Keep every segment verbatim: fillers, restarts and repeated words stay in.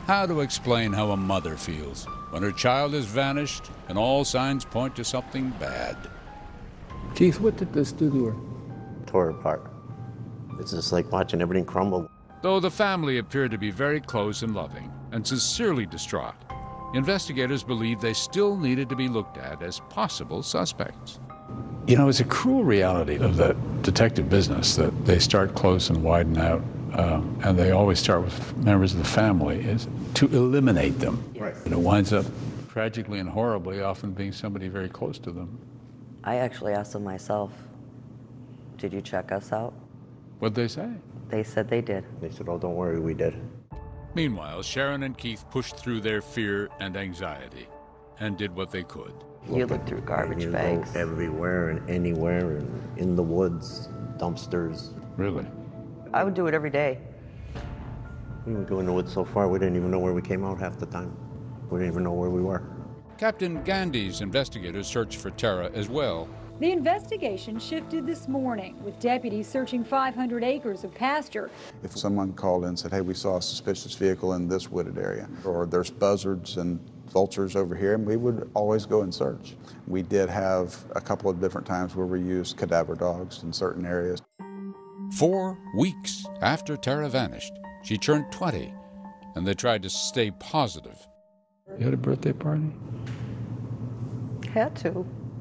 How to explain how a mother feels when her child has vanished and all signs point to something bad. Keith, what did this do to her? Tore her apart. It's just like watching everything crumble. Though the family appeared to be very close and loving and sincerely distraught, investigators believed they still needed to be looked at as possible suspects. You know, it's a cruel reality of the detective business that they start close and widen out, um, and they always start with members of the family, is to eliminate them. Right. And it winds up tragically and horribly often being somebody very close to them. I actually asked them myself, did you check us out? What'd they say? They said they did. They said, oh, don't worry, we did. Meanwhile, Sharon and Keith pushed through their fear and anxiety and did what they could. You looked through garbage you bags. Go everywhere and anywhere and in the woods, dumpsters. Really? I would do it every day. We would go in the woods so far, we didn't even know where we came out half the time. We didn't even know where we were. Captain Gandy's investigators searched for Tara as well. The investigation shifted this morning, with deputies searching five hundred acres of pasture. If someone called in and said, hey, we saw a suspicious vehicle in this wooded area, or there's buzzards and vultures over here, and we would always go and search. We did have a couple of different times where we used cadaver dogs in certain areas. Four weeks after Tara vanished, she turned twenty, and they tried to stay positive. You had a birthday party? Had to.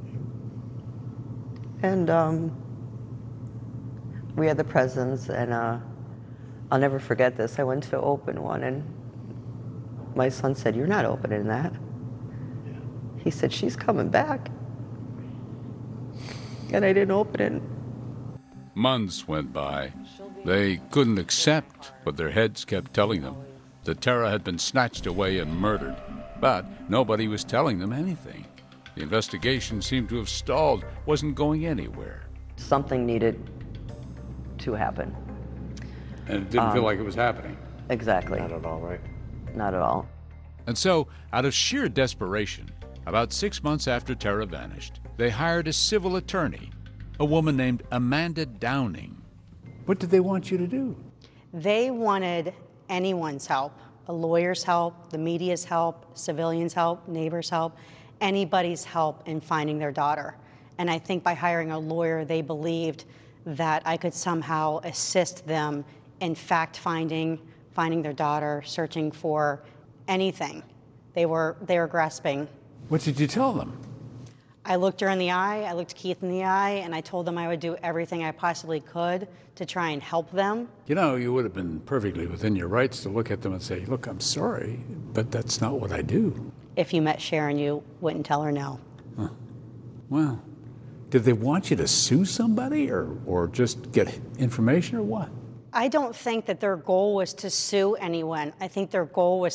And um, we had the presents, and uh, I'll never forget this. I went to open one, and my son said, "You're not opening that." Yeah. He said, "She's coming back." And I didn't open it. Months went by. They couldn't accept what their heads kept telling them, that Tara had been snatched away and murdered. But nobody was telling them anything. The investigation seemed to have stalled, wasn't going anywhere. Something needed to happen. And it didn't Um, feel like it was happening. Exactly. Not at all, right? Not at all. And so, out of sheer desperation, about six months after Tara vanished, they hired a civil attorney, a woman named Amanda Downing. What did they want you to do? They wanted anyone's help, a lawyer's help, the media's help, civilians' help, neighbors' help, anybody's help in finding their daughter. And I think by hiring a lawyer, they believed that I could somehow assist them in fact-finding, finding their daughter, searching for anything. They were, they were grasping. What did you tell them? I looked her in the eye, I looked Keith in the eye, and I told them I would do everything I possibly could to try and help them. You know, you would have been perfectly within your rights to look at them and say, look, I'm sorry, but that's not what I do. If you met Sharon, you wouldn't tell her no. Huh. Well, did they want you to sue somebody or, or just get information or what? I don't think that their goal was to sue anyone. I think their goal was